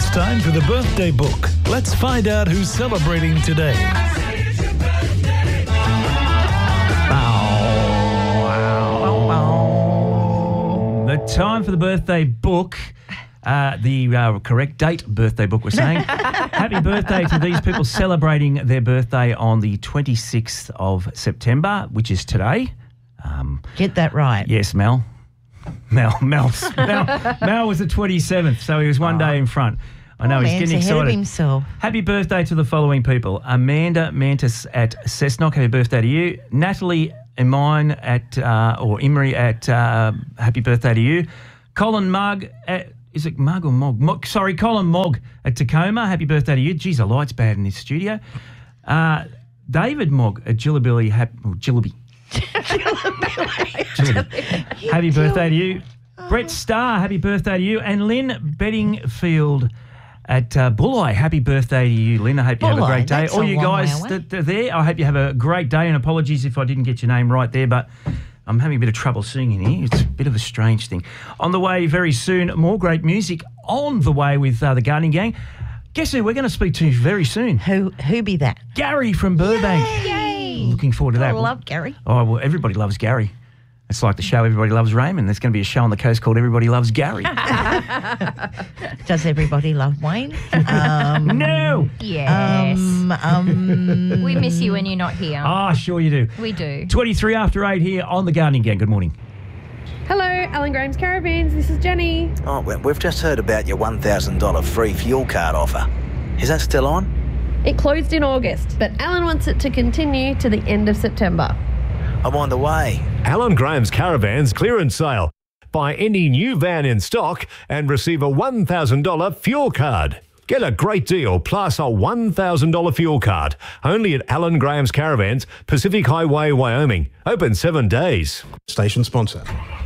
It's time for the birthday book. Let's find out who's celebrating today. The time for the birthday book. The correct date birthday book, we're saying. Happy birthday to these people celebrating their birthday on the 26th of September, which is today. Get that right. Yes, Mel. Mel was the 27th, so he was one day in front. I know, he's getting excited. Ahead of himself. Happy birthday to the following people. Amanda Mantis at Cessnock, happy birthday to you. Natalie Imine or Imri at happy birthday to you. Colin Mugg at, is it Mugg or Mogg? Sorry, Colin Mogg at Tacoma, happy birthday to you. Geez, the light's bad in this studio. David Mogg at Jillabilly, Jillaby. Happy birthday to you. Brett Starr, happy birthday to you. And Lynn Beddingfield at Bulli, happy birthday to you, Lynn. I hope you have a great day. All you guys that are there, I hope you have a great day, and apologies if I didn't get your name right there, but I'm having a bit of trouble seeing in here. It's a bit of a strange thing. On the way very soon, more great music on the way with the Gardening Gang. Guess who we're going to speak to very soon? Who be that? Gary from Burbank. Yay! Looking forward to that. I love Gary. Oh, well, everybody loves Gary. It's like the show Everybody Loves Raymond. There's going to be a show on the coast called Everybody Loves Gary. Does everybody love Wayne? No. Yes. We We miss you when you're not here. Ah, sure you do. We do. 23 after 8 here on the Gardening Gang. Good morning. Hello, Alan Graham's Caravans. This is Jenny. Oh, well, we've just heard about your $1,000 free fuel card offer. Is that still on? It closed in August, but Alan wants it to continue to the end of September. I'm on the way. Alan Graham's Caravans clearance sale. Buy any new van in stock and receive a $1,000 fuel card. Get a great deal plus a $1,000 fuel card. Only at Alan Graham's Caravans, Pacific Highway, Wyoming. Open 7 days. Station sponsor.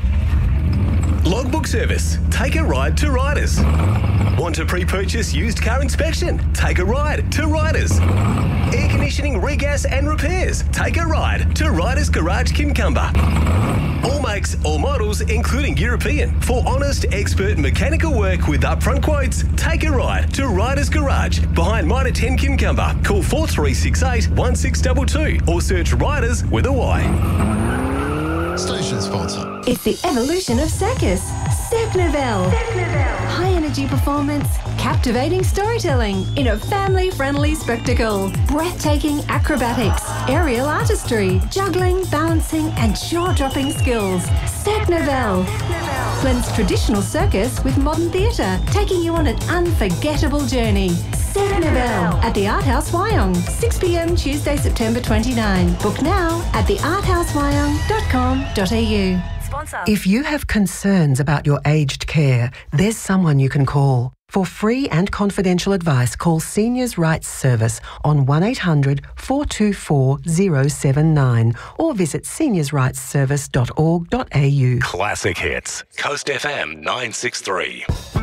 Logbook service. Take a ride to Riders. Want to pre-purchase used car inspection? Take a ride to Riders. Air conditioning, regas and repairs? Take a ride to Riders Garage Kimcumber. All makes, all models, including European. For honest, expert mechanical work with upfront quotes, take a ride to Riders Garage behind Mitre 10 Kimcumber. Call 4368 1622 or search Riders with a Y. Station sponsor. It's the evolution of circus. Stepneville. High energy performance, captivating storytelling in a family-friendly spectacle. Breathtaking acrobatics, aerial artistry, juggling, balancing and jaw-dropping skills. Stepneville blends traditional circus with modern theatre, taking you on an unforgettable journey. Stepneville at the Art House Wyong, 6 p.m. Tuesday, September 29. Book now at thearthousewyong.com.au. If you have concerns about your aged care, there's someone you can call. For free and confidential advice, call Seniors Rights Service on 1800 424 079 or visit seniorsrightsservice.org.au. Classic Hits. Coast FM 963.